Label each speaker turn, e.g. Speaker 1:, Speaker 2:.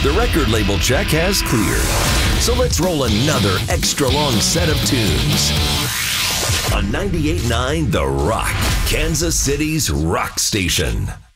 Speaker 1: The record label check has cleared. So let's roll another extra long set of tunes. On 98.9 The Rock, Kansas City's rock station.